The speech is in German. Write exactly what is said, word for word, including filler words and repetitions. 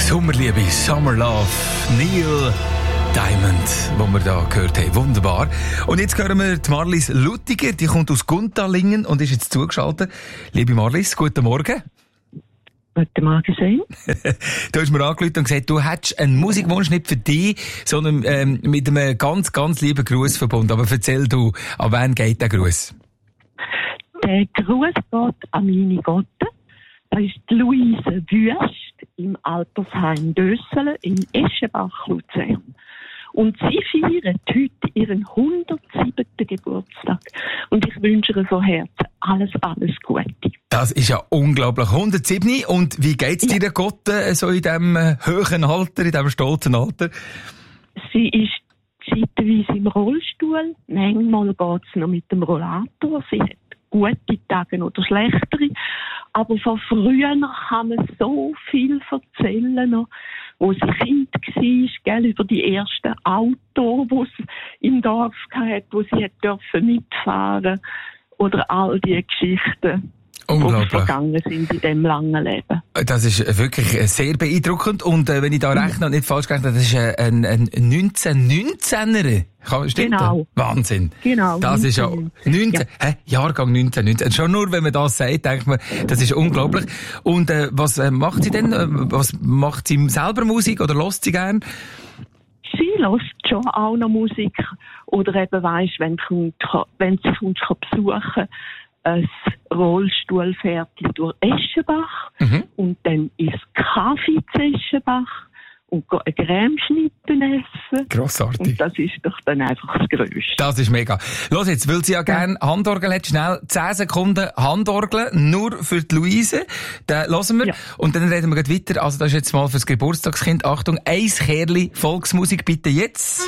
Sommerliebe, Summer Love, Neil Diamond, wo wir da gehört haben. Wunderbar. Und jetzt hören wir die Marlies Luttiger, die kommt aus Guntalingen und ist jetzt zugeschaltet. Liebe Marlies, guten Morgen. Guten Morgen, Sein. Du hast mir angerufen und gesagt, du hättest einen Musikwunsch nicht für dich, sondern ähm, mit einem ganz, ganz lieben Gruß verbunden. Aber erzähl du, an wen geht der Gruß? Der Gruß geht an meine Gotte. Das ist die Luise Wüst im Altersheim Dösselen in Eschenbach, Luzern. Und sie feiert heute ihren hundertsiebten Geburtstag. Und ich wünsche ihr von Herzen alles, alles Gute. Das ist ja unglaublich. hundertsieben. Und wie geht's dir, ja. Gott, so in diesem hohen Alter, in diesem stolzen Alter? Sie ist zeitweise im Rollstuhl. Manchmal geht's noch mit dem Rollator. Sie hat gute Tage oder schlechtere. Aber von früher kann man so viel erzählen, noch, wo sie Kind war, gell, über die ersten Autos, die es im Dorf hatte, wo sie dürfen mitfahren, oder all die Geschichten, die vergangen sind in diesem langen Leben. Das ist wirklich sehr beeindruckend. Und äh, wenn ich da rechne und nicht falsch gerechnet habe, das ist ein, ein neunzehnhundertneunzehner. Stimmt Genau. Das? Wahnsinn. Genau. Das ist ja neunzehn, ja. Hä? Jahrgang neunzehnhundertneunzehn. Schon nur, wenn man das sagt, denkt man, das ist unglaublich. Und äh, was äh, macht sie denn? Was macht sie selber Musik oder hört sie gern? Sie hört schon auch noch Musik. Oder eben weisst, wenn, wenn sie uns besuchen kann, ein Rollstuhlpferdchen durch Eschenbach. Mhm. Und dann ist Kaffee zu Eschenbach. Und eine Cremeschnitte essen. Grossartig. Und das ist doch dann einfach das Größte. Das ist mega. Los jetzt, weil sie ja gerne Handorgel hat, schnell zehn Sekunden Handorgel, nur für die Luise. Den hören wir. Ja. Und dann reden wir gleich weiter. Also das ist jetzt mal fürs Geburtstagskind. Achtung, eins Kerli Volksmusik bitte jetzt.